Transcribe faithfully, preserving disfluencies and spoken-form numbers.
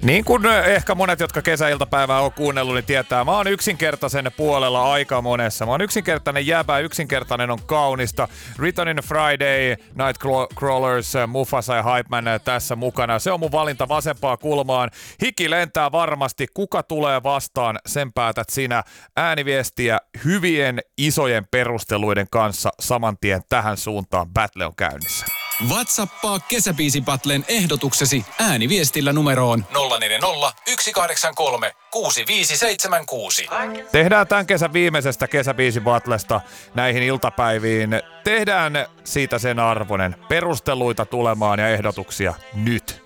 Niin kuin ehkä monet, jotka kesäiltapäivää on kuunnellut, niin tietää, mä oon yksinkertaisen puolella aika monessa. Mä oon yksinkertainen jäbä, yksinkertainen on kaunista. Return in a Friday, Nightcrawlers, Mufasa ja Hype Man tässä mukana. Se on mun valinta vasempaan kulmaan. Hiki lentää varmasti. Kuka tulee vastaan, sen päätät sinä. Ääniviestiä hyvien isojen perusteluiden kanssa saman tien tähän suuntaan. Battle on käynnissä. WhatsAppaa kesäbiisibattlen ehdotuksesi ääniviestillä numeroon nolla neljä nolla, yksi kahdeksan kolme, kuusi viisi seitsemän kuusi. Tehdään tämän kesän viimeisestä kesäbiisibattlesta näihin iltapäiviin. Tehdään siitä sen arvoinen. Perusteluita tulemaan ja ehdotuksia nyt.